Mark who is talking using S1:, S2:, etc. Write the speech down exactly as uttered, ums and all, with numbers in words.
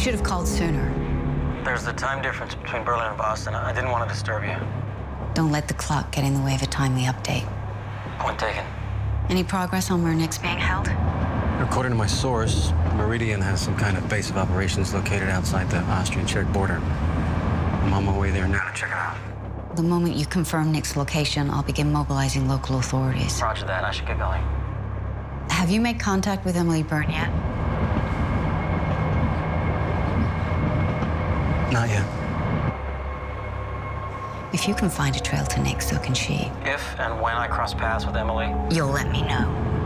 S1: should have called sooner.
S2: There's the time difference between Berlin and Boston. I didn't want to disturb you.
S1: Don't let the clock get in the way of a timely update.
S2: Point taken.
S1: Any progress on where Nick's being held?
S2: According to my source, Meridian has some kind of base of operations located outside the Austrian-Czech border. I'm on my way there now to check it out.
S1: The moment you confirm Nick's location, I'll begin mobilizing local authorities.
S2: Roger that. I should get going.
S1: Have you made contact with Emily Byrne yet?
S2: Not yet.
S1: If you can find a trail to Nick, so can she.
S2: If and when I cross paths with Emily,
S1: You'll let me know.